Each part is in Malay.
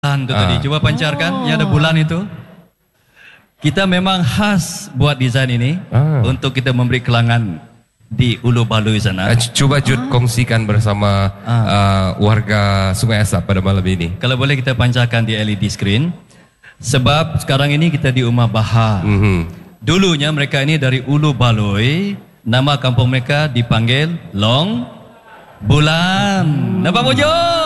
bulan tu tadi. Cuba pancarkan yang ada bulan itu. Kita memang khas buat desain ini untuk kita memberi kelangan di Ulu Baloi sana. Cuba Jud kongsikan bersama warga Sungai Asap pada malam ini. Kalau boleh kita pancarkan di LED screen. Sebab sekarang ini kita di Umah Bahar. Dulunya mereka ini dari Ulu Baloi. Nama kampung mereka dipanggil Long Bulan. Nampak bojo?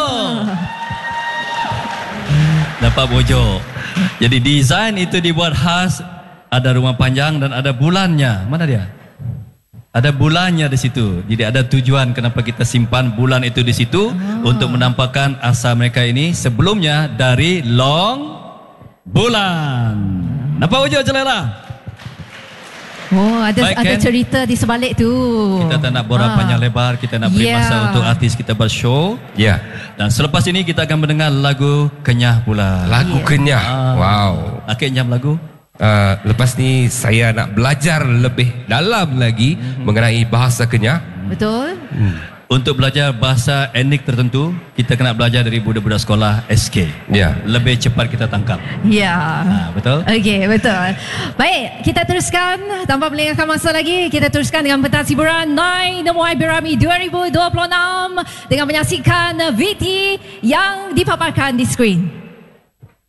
Nampak bojo. Jadi desain itu dibuat khas. Ada rumah panjang dan ada bulannya. Mana dia? Ada bulannya di situ. Jadi ada tujuan kenapa kita simpan bulan itu di situ untuk menampakkan asal mereka ini sebelumnya dari Long Bulan. Nampak wujud Jelela? Oh, ada cerita di sebalik tu. Kita tak nak borak panjang lebar. Kita nak beri masa untuk artis kita bershow. Ya. Dan selepas ini kita akan mendengar lagu Kenyah pula. Lagu Kenyah. Wow. Akhirnya lagu. Lepas ni saya nak belajar lebih dalam lagi mengenai bahasa Kenyah. Betul. Untuk belajar bahasa etnik tertentu, kita kena belajar dari budak-budak sekolah SK. Ya. Lebih cepat kita tangkap. Ya. Betul? Okey, betul. Baik, kita teruskan tanpa melengahkan masa lagi. Kita teruskan dengan pentas hiburan Night The Muay Berami 2026 dengan menyaksikan VT yang dipaparkan di skrin.